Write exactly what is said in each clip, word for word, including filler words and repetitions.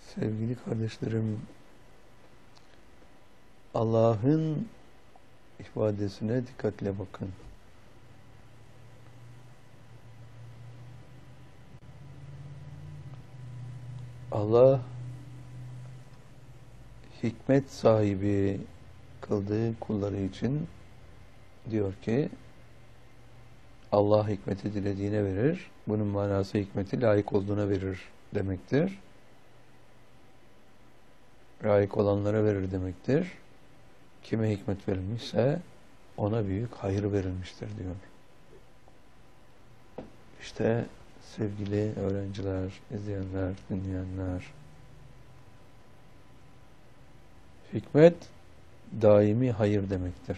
Sevgili kardeşlerim, Allah'ın ifadesine dikkatle bakın. Allah hikmet sahibi kıldığı kulları için diyor ki Allah hikmeti dilediğine verir. Bunun manası hikmeti layık olduğuna verir demektir. Layık olanlara verir demektir. Kime hikmet verilmişse ona büyük hayır verilmiştir diyor. İşte sevgili öğrenciler, izleyenler, dinleyenler, hikmet daimi hayır demektir.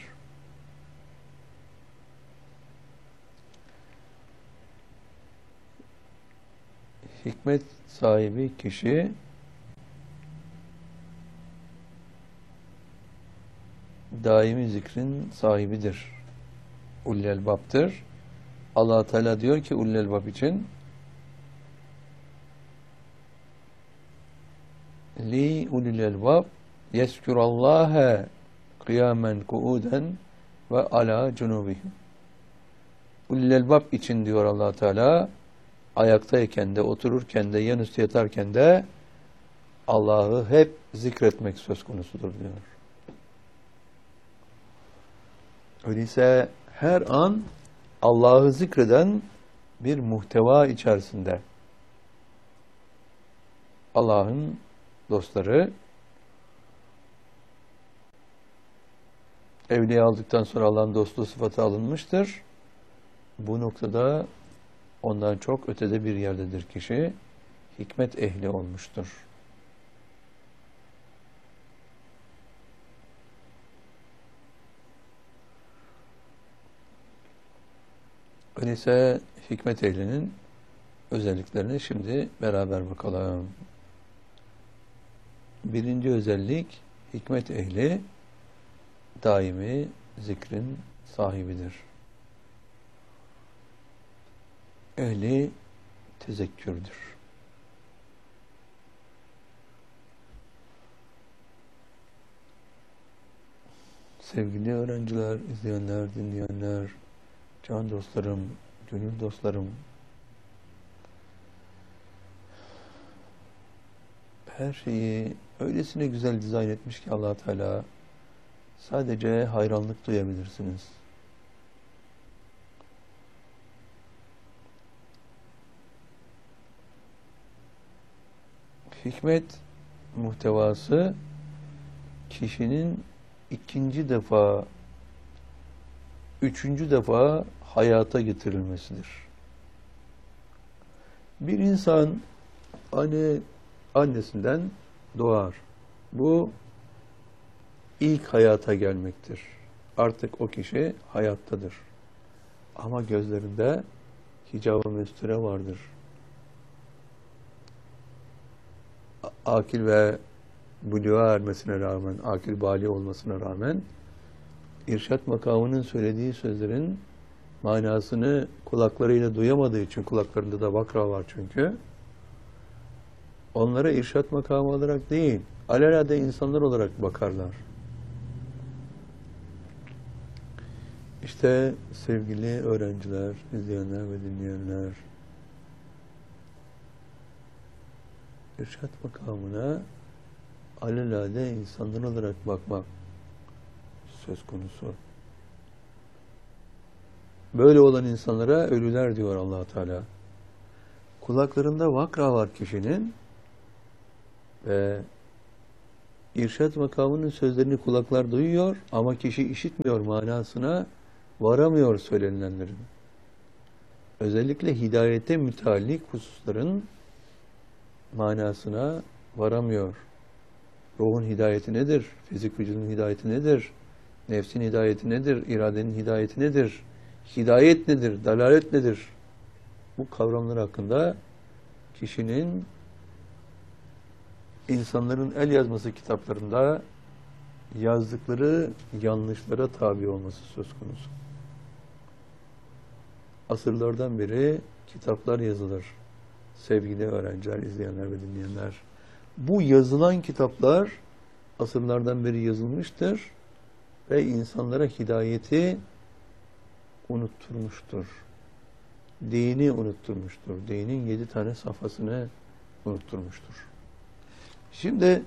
Hikmet sahibi kişi daimi zikrin sahibidir. Ulul elbaptır. Allah Teala diyor ki ulul elbap için li ulul elbab yezkurallâhe kıyamen kuuden ve ala cunubihim. Ulul elbab için diyor Allah Teala ayaktayken de otururken de yanüstü yatarken de Allah'ı hep zikretmek söz konusudur diyor. Öyleyse her an Allah'ı zikreden bir muhteva içerisinde Allah'ın dostları evliya aldıktan sonra Allah'ın dostluğu sıfatı alınmıştır. Bu noktada ondan çok ötede bir yerdedir kişi. Hikmet ehli olmuştur. Öyleyse hikmet ehlinin özelliklerine şimdi beraber bakalım. Birinci özellik, hikmet ehli daimi zikrin sahibidir. Ehli tezekkürdür. Sevgili öğrenciler, izleyenler, dinleyenler, can dostlarım, gönül dostlarım, her şeyi öylesine güzel dizayn etmiş ki Allah Teala sadece hayranlık duyabilirsiniz. Hikmet muhtevası kişinin ikinci defa, üçüncü defa hayata getirilmesidir. Bir insan anne annesinden doğar. Bu ilk hayata gelmektir. Artık o kişi hayattadır. Ama gözlerinde hicab-ı mesture vardır. Akil ve buluğa ermesine rağmen, akil bali olmasına rağmen irşat makamının söylediği sözlerin manasını kulaklarıyla duyamadığı için, kulaklarında da vakra var çünkü, onlara irşat makamı olarak değil, alelade insanlar olarak bakarlar. İşte sevgili öğrenciler, izleyenler ve dinleyenler, irşat makamına alelade insanlar olarak bakmak söz konusu. Böyle olan insanlara ölüler diyor Allah Teala. Kulaklarında vakra var kişinin ve irşat makamının sözlerini kulaklar duyuyor ama kişi işitmiyor, manasına varamıyor söylenilenlerin. Özellikle hidayete müteallik hususların manasına varamıyor. Ruhun hidayeti nedir? Fizik vücudun hidayeti nedir? Nefsin hidayeti nedir? İradenin hidayeti nedir? Hidayet nedir? Dalalet nedir? Bu kavramlar hakkında kişinin insanların el yazması kitaplarında yazdıkları yanlışlara tabi olması söz konusu. Asırlardan beri kitaplar yazılır. Sevgili öğrenciler, izleyenler ve dinleyenler. Bu yazılan kitaplar asırlardan beri yazılmıştır ve insanlara hidayeti unutturmuştur. Dini unutturmuştur. Dinin yedi tane safhasını unutturmuştur. Şimdi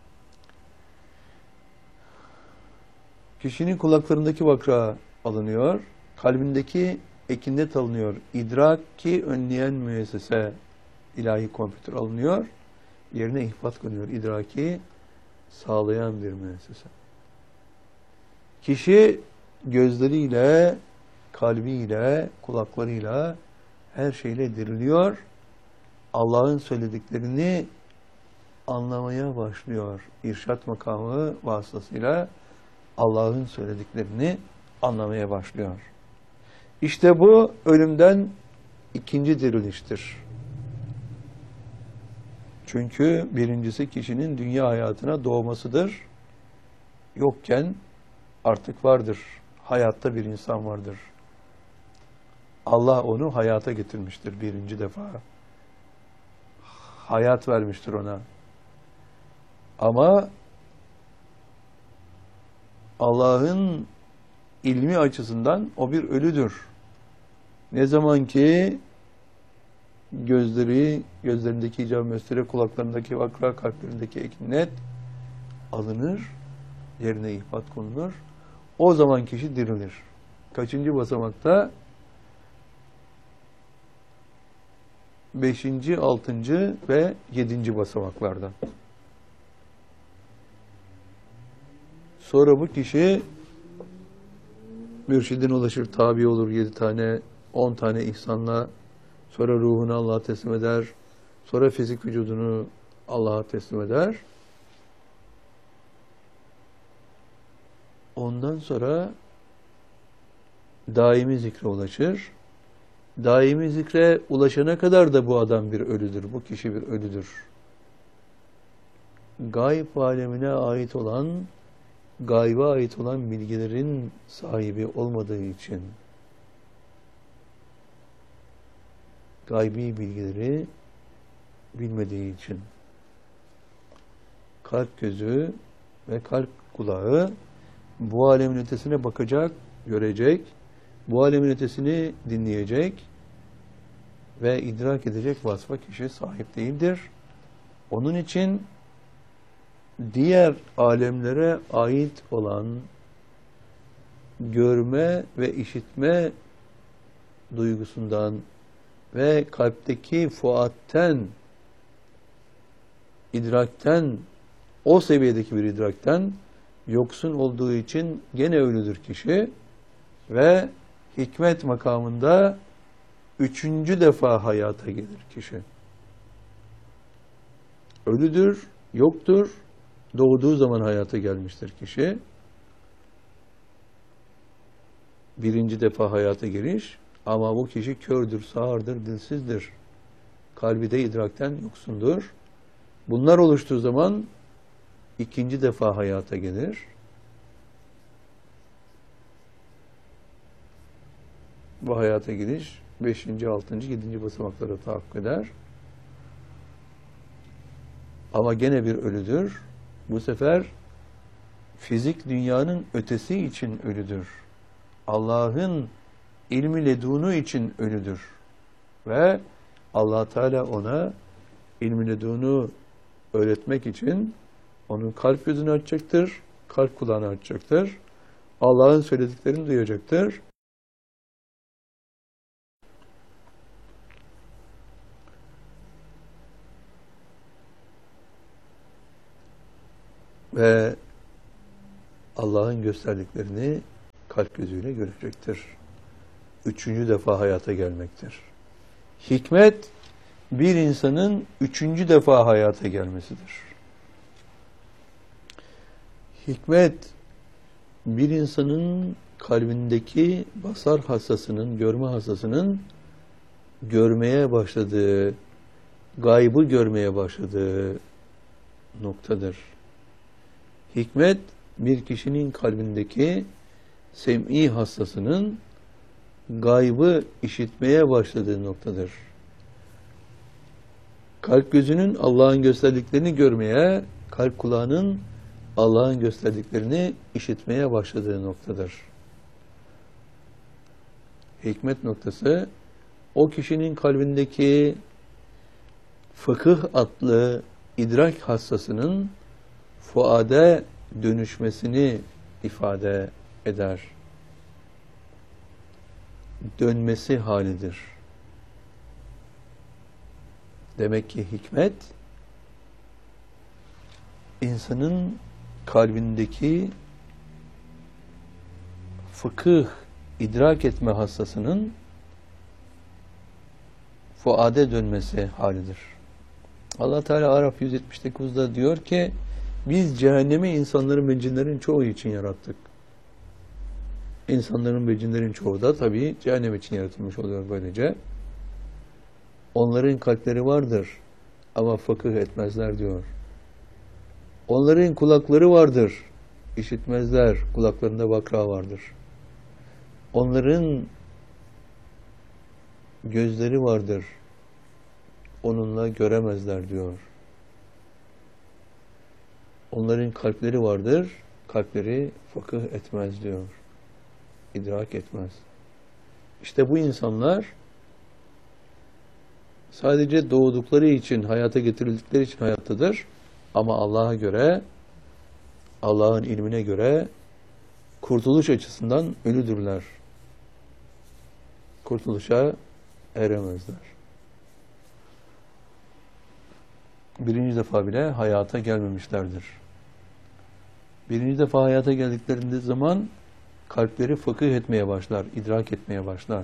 kişinin kulaklarındaki vakra alınıyor, kalbindeki ekinnet alınıyor, idraki önleyen müessese ilahi kompütür alınıyor, yerine ihbat konuyor, idraki sağlayan bir müessese. Kişi gözleriyle, kalbiyle, kulaklarıyla, her şeyle diriliyor, Allah'ın söylediklerini anlamaya başlıyor. İrşad makamı vasıtasıyla Allah'ın söylediklerini anlamaya başlıyor. İşte bu ölümden ikinci diriliştir. Çünkü birincisi kişinin dünya hayatına doğmasıdır. Yokken artık vardır. Hayatta bir insan vardır. Allah onu hayata getirmiştir birinci defa. Hayat vermiştir ona. Ama Allah'ın ilmi açısından o bir ölüdür. Ne zaman ki gözleri, gözlerindeki icab mestere, kulaklarındaki vakra, kalplerindeki ekinnet alınır, yerine ihbat konulur. O zaman kişi dirilir. Kaçıncı basamakta? Beşinci, altıncı ve yedinci basamaklarda. Sonra bu kişi mürşidine ulaşır, tabi olur yedi tane, on tane ihsanla. Sonra ruhunu Allah'a teslim eder. Sonra fizik vücudunu Allah'a teslim eder. Ondan sonra daimi zikre ulaşır. Daimi zikre ulaşana kadar da bu adam bir ölüdür. Bu kişi bir ölüdür. Gayb alemine ait olan, gayba ait olan bilgilerin sahibi olmadığı için, gaybi bilgileri bilmediği için, kalp gözü ve kalp kulağı bu alemin ötesine bakacak, görecek, bu alemin ötesini dinleyecek ve idrak edecek vasfa kişi sahip değildir. Onun için diğer alemlere ait olan görme ve işitme duygusundan ve kalpteki fuatten, idrakten, o seviyedeki bir idrakten yoksun olduğu için gene ölüdür kişi ve hikmet makamında üçüncü defa hayata gelir kişi. Ölüdür, yoktur, doğduğu zaman hayata gelmiştir kişi. Birinci defa hayata giriş, ama bu kişi kördür, sağırdır, dilsizdir. Kalbi de idrakten yoksundur. Bunlar oluştuğu zaman ikinci defa hayata gelir. Bu hayata giriş beşinci, altıncı, yedinci basamaklara tahakkuk eder. Ama gene bir ölüdür. Bu sefer fizik dünyanın ötesi için ölüdür. Allah'ın ilmi ledunu için ölüdür. Ve Allah Teala ona ilmi ledunu öğretmek için onun kalp gözünü açacaktır, kalp kulağını açacaktır. Allah'ın söylediklerini duyacaktır. Ve Allah'ın gösterdiklerini kalp gözüyle görecektir. Üçüncü defa hayata gelmektir. Hikmet, bir insanın üçüncü defa hayata gelmesidir. Hikmet, bir insanın kalbindeki basar hassasının, görme hassasının görmeye başladığı, gaybı görmeye başladığı noktadır. Hikmet, bir kişinin kalbindeki sem'i hassasının gaybı işitmeye başladığı noktadır. Kalp gözünün Allah'ın gösterdiklerini görmeye, kalp kulağının Allah'ın gösterdiklerini işitmeye başladığı noktadır. Hikmet noktası, o kişinin kalbindeki fıkıh adlı idrak hassasının fuade dönüşmesini ifade eder. Dönmesi halidir. Demek ki hikmet, insanın kalbindeki fıkıh, idrak etme hassasının fuade dönmesi halidir. Allah Teala Araf yüz yetmiş dokuzda diyor ki, biz cehennemi insanların ve cinlerin çoğu için yarattık. İnsanların ve cinlerin çoğu da tabii cehennem için yaratılmış oluyor böylece. Onların kalpleri vardır ama fıkıh etmezler diyor. Onların kulakları vardır, işitmezler, kulaklarında bakra vardır. Onların gözleri vardır, onunla göremezler diyor. Onların kalpleri vardır, kalpleri fıkıh etmez diyor. İdrak etmez. İşte bu insanlar sadece doğdukları için, hayata getirildikleri için hayattadır. Ama Allah'a göre, Allah'ın ilmine göre kurtuluş açısından ölüdürler. Kurtuluşa eremezler. Birinci defa bile hayata gelmemişlerdir. Birinci defa hayata geldiklerinde zaman kalpleri fıkıh etmeye başlar, idrak etmeye başlar.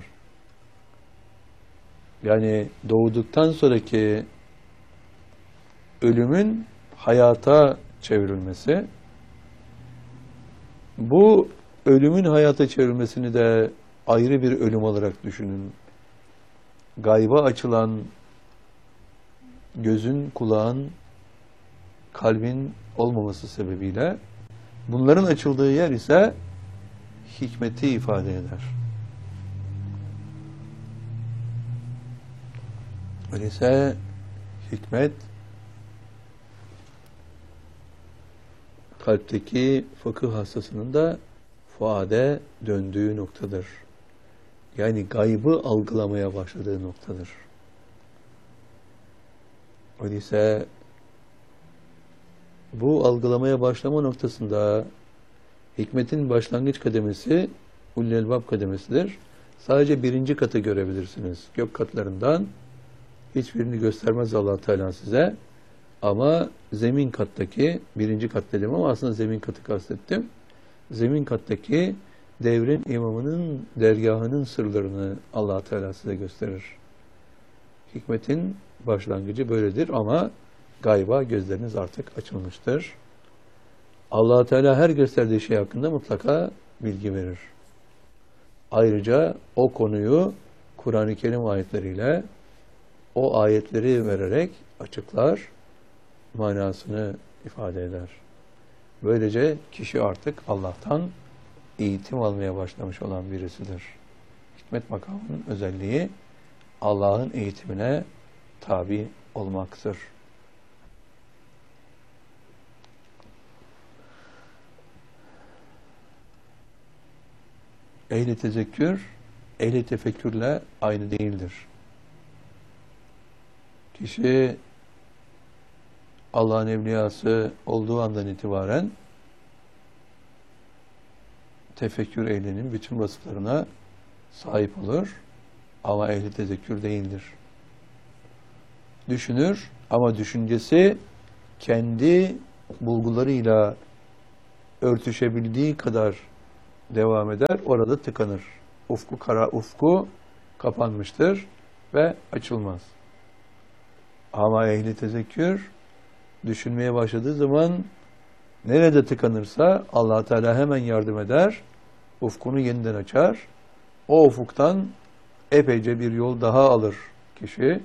Yani doğduktan sonraki ölümün hayata çevrilmesi, bu ölümün hayata çevrilmesini de ayrı bir ölüm olarak düşünün. Gayba açılan gözün, kulağın, kalbin olmaması sebebiyle bunların açıldığı yer ise hikmeti ifade eder. Öyleyse hikmet kalpteki fıkıh hassasının da fuade döndüğü noktadır. Yani gaybı algılamaya başladığı noktadır. Öyleyse bu algılamaya başlama noktasında hikmetin başlangıç kademesi Ulul Elbab kademesidir. Sadece birinci katı görebilirsiniz. Gök katlarından hiçbirini göstermez Allah Teala size. Ama zemin kattaki, birinci kat dedim ama aslında zemin katı kastettim. Zemin kattaki devrin imamının dergahının sırlarını Allah Teala size gösterir. Hikmetin başlangıcı böyledir ama gayba gözleriniz artık açılmıştır. Allah Teala her gösterdiği şey hakkında mutlaka bilgi verir. Ayrıca o konuyu Kur'an-ı Kerim ayetleriyle, o ayetleri vererek açıklar, manasını ifade eder. Böylece kişi artık Allah'tan eğitim almaya başlamış olan birisidir. Hikmet makamının özelliği Allah'ın eğitimine tabi olmaktır. Ehli tezekkür, ehli tefekkürle aynı değildir. Kişi Allah'ın evliyası olduğu andan itibaren tefekkür ehlinin bütün vasıflarına sahip olur ama ehli tezekkür değildir. Düşünür ama düşüncesi kendi bulgularıyla örtüşebildiği kadar devam eder, orada tıkanır. Ufku kara ufku kapanmıştır ve açılmaz. Ama ehli tezekkür düşünmeye başladığı zaman nerede tıkanırsa Allah Teala hemen yardım eder, ufkunu yeniden açar. O ufuktan epeyce bir yol daha alır kişi.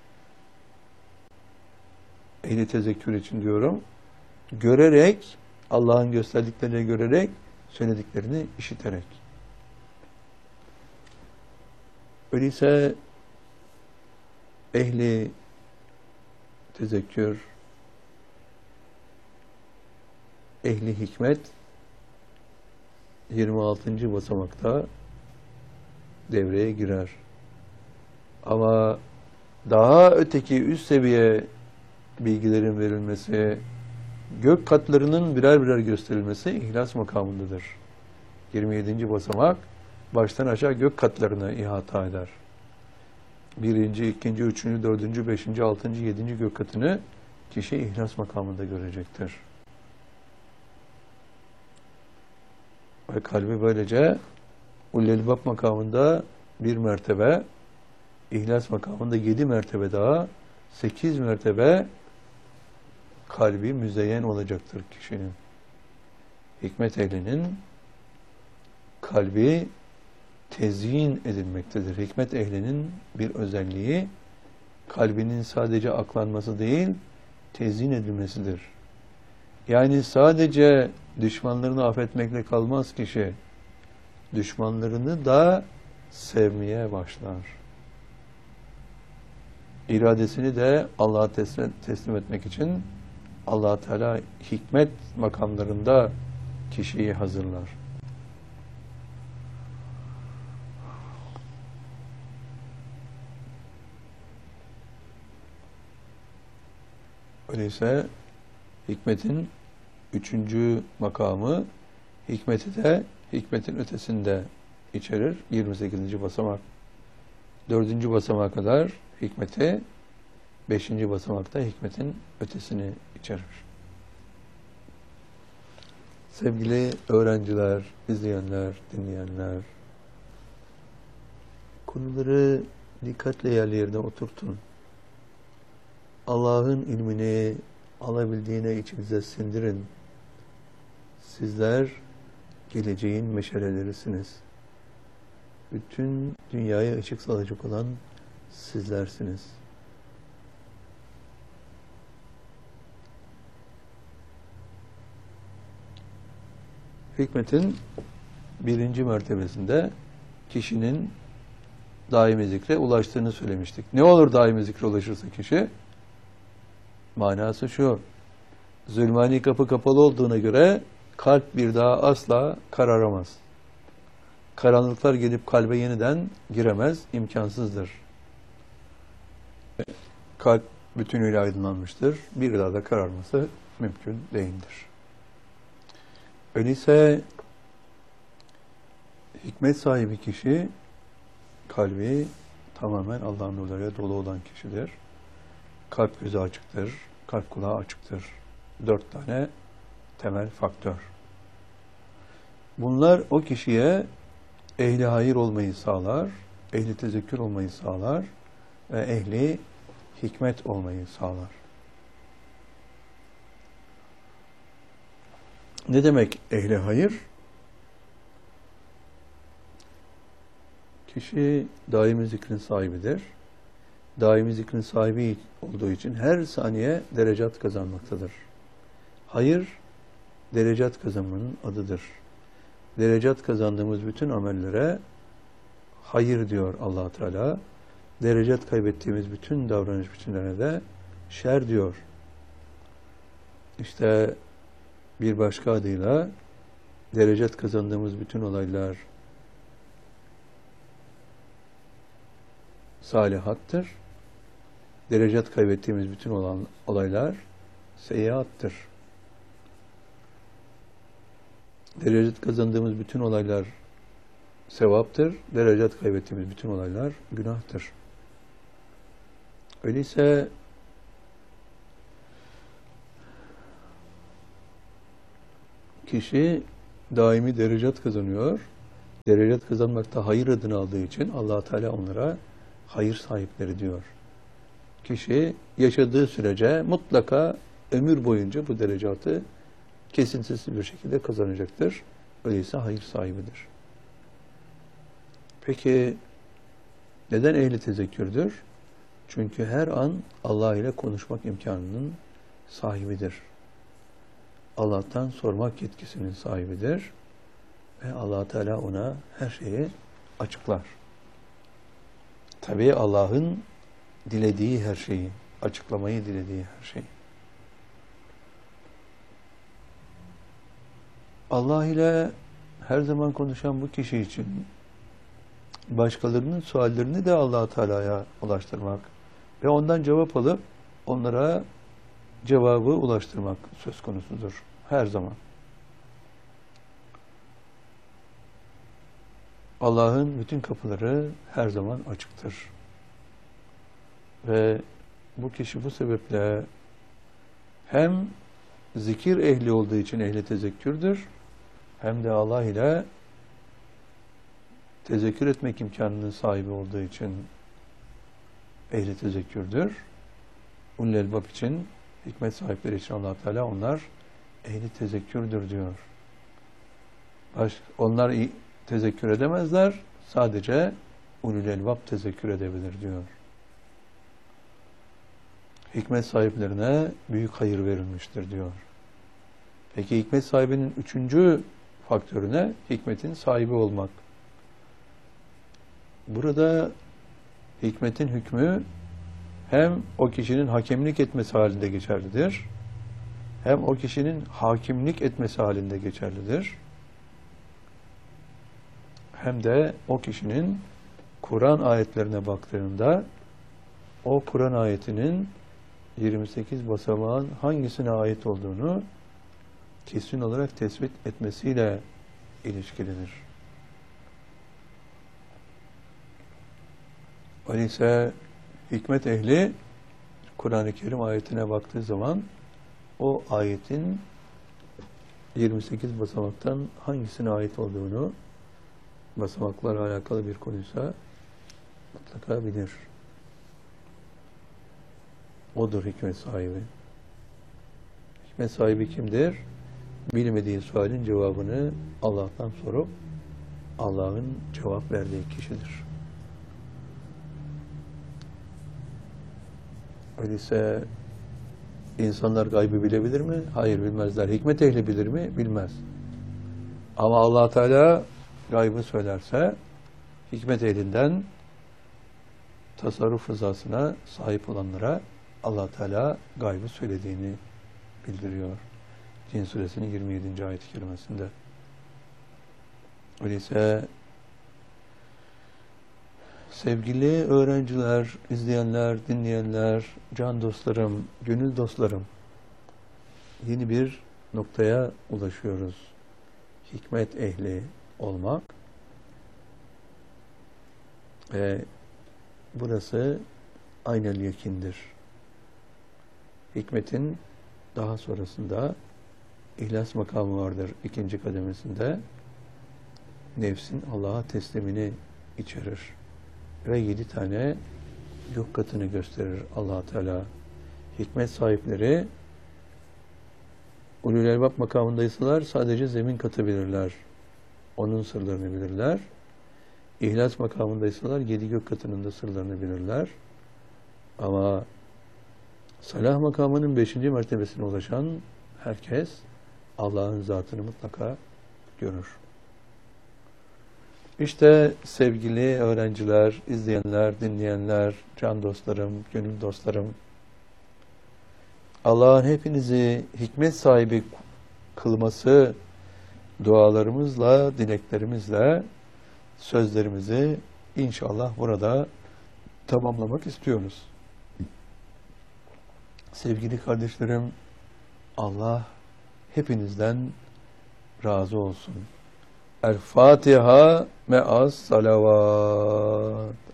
Ehli tezekkür için diyorum. Görerek, Allah'ın gösterdiklerini görerek, söylediklerini işiterek. Öyleyse ehli tezekkür, ehli hikmet yirmi altıncı basamakta devreye girer. Ama daha öteki üst seviye bilgilerin verilmesi, gök katlarının birer birer gösterilmesi ihlas makamındadır. yirmi yedinci basamak baştan aşağı gök katlarına ihata eder. Birinci, ikinci, üçüncü, dördüncü, beşinci, altıncı, yedinci gök katını kişi ihlas makamında görecektir. Ve kalbi böylece Ullel-Bab makamında bir mertebe, ihlas makamında yedi mertebe daha, sekiz mertebe kalbi müzeyyen olacaktır kişinin. Hikmet ehlinin kalbi tezyin edilmektedir. Hikmet ehlinin bir özelliği kalbinin sadece aklanması değil, tezyin edilmesidir. Yani sadece düşmanlarını affetmekle kalmaz kişi. Düşmanlarını da sevmeye başlar. İradesini de Allah'a teslim, teslim etmek için Allah Teala hikmet makamlarında kişiyi hazırlar. Öyleyse hikmetin üçüncü makamı hikmeti de hikmetin ötesinde içerir. yirmi sekizinci basamak. Dördüncü basamağa kadar hikmeti, beşinci basamakta hikmetin ötesini içerir. Sevgili öğrenciler, izleyenler, dinleyenler, konuları dikkatle yerli yerine oturtun. Allah'ın ilmini alabildiğine içinize sindirin. Sizler geleceğin meşalelerisiniz. Bütün dünyaya ışık salacak olan sizlersiniz. Hikmetin birinci mertebesinde kişinin daimi zikre ulaştığını söylemiştik. Ne olur daimi zikre ulaşırsa kişi? Manası şu: zulmani kapı kapalı olduğuna göre kalp bir daha asla kararamaz. Karanlıklar gelip kalbe yeniden giremez, imkansızdır. Kalp bütünüyle aydınlanmıştır. Bir daha da kararması mümkün değildir. Öyleyse hikmet sahibi kişi kalbi tamamen Allah'ın nurlarıyla dolu olan kişidir. Kalp gözü açıktır, kalp kulağı açıktır. Dört tane temel faktör. Bunlar o kişiye ehli hayır olmayı sağlar, ehli tezekkür olmayı sağlar ve ehli hikmet olmayı sağlar. Ne demek ehli hayır? Kişi daimi zikrin sahibidir. Daimi zikrin sahibi olduğu için her saniye derecat kazanmaktadır. Hayır, derecat kazanmanın adıdır. Derecat kazandığımız bütün amellere hayır diyor Allah Teala. Derecat kaybettiğimiz bütün davranış biçimlerine de şer diyor. İşte bir başka adıyla derecat kazandığımız bütün olaylar salihattır. Derecat kaybettiğimiz bütün olan olaylar seyyiattır. Derecat kazandığımız bütün olaylar sevaptır. Derecat kaybettiğimiz bütün olaylar günahtır. Öyleyse kişi daimi derecat kazanıyor. Derecat kazanmakta hayır adını aldığı için Allah Teala onlara hayır sahipleri diyor. Kişi yaşadığı sürece mutlaka ömür boyunca bu derecatı kesintisiz bir şekilde kazanacaktır. Öyleyse hayır sahibidir. Peki neden ehli tezekkürdür? Çünkü her an Allah ile konuşmak imkanının sahibidir. Allah'tan sormak yetkisinin sahibidir. Ve Allah Teala ona her şeyi açıklar. Tabii Allah'ın dilediği her şeyi, açıklamayı dilediği her şey. Allah ile her zaman konuşan bu kişi için başkalarının suallerini de Allah Teala'ya ulaştırmak ve ondan cevap alıp onlara cevabı ulaştırmak söz konusudur her zaman. Allah'ın bütün kapıları her zaman açıktır. Ve bu kişi bu sebeple hem zikir ehli olduğu için ehli tezekkürdür, hem de Allah ile tezekkür etmek imkanının sahibi olduğu için ehli tezekkürdür. Ulul elbab için, hikmet sahipleri için Allah Teala onlar ehli tezekkürdür diyor. Baş, onlar tezekkür edemezler, sadece ulul elbab tezekkür edebilir diyor. Hikmet sahiplerine büyük hayır verilmiştir diyor. Peki hikmet sahibinin üçüncü faktörüne hikmetin sahibi olmak. Burada hikmetin hükmü hem o kişinin hakemlik etmesi halinde geçerlidir, hem o kişinin hakimlik etmesi halinde geçerlidir, hem de o kişinin Kur'an ayetlerine baktığında o Kur'an ayetinin yirmi sekiz basamağın hangisine ait olduğunu kesin olarak tespit etmesiyle ilişkilidir. Öyleyse hikmet ehli Kur'an-ı Kerim ayetine baktığı zaman o ayetin yirmi sekiz basamaktan hangisine ait olduğunu, basamaklarla alakalı bir konuysa mutlaka bilir. Odur hikmet sahibi. Hikmet sahibi kimdir? Bilmediği sualin cevabını Allah'tan sorup Allah'ın cevap verdiği kişidir. Öyleyse insanlar gaybı bilebilir mi? Hayır, bilmezler. Hikmet ehli bilir mi? Bilmez. Ama Allah Teala gaybı söylerse hikmet ehlinden tasarruf rızasına sahip olanlara Allah Teala gaybı söylediğini bildiriyor. Cin suresinin yirmi yedinci ayet-i kerimesinde. Öyleyse sevgili öğrenciler, izleyenler, dinleyenler, can dostlarım, gönül dostlarım, yeni bir noktaya ulaşıyoruz. Hikmet ehli olmak. Ve burası aynel yekindir. Hikmetin daha sonrasında İhlas makamı vardır ikinci kademesinde. Nefsin Allah'a teslimini içerir. Ve yedi tane gök katını gösterir Allah Teala. Hikmet sahipleri ulul elbab makamındaysalar sadece zemin katı bilirler. Onun sırlarını bilirler. İhlas makamındaysalar yedi gök katının da sırlarını bilirler. Ama salah makamının beşinci mertebesine ulaşan herkes Allah'ın zatını mutlaka görür. İşte sevgili öğrenciler, izleyenler, dinleyenler, can dostlarım, gönül dostlarım, Allah'ın hepinizi hikmet sahibi kılması dualarımızla, dileklerimizle sözlerimizi inşallah burada tamamlamak istiyoruz. Sevgili kardeşlerim, Allah hepinizden razı olsun. El Fatiha me'as salavat.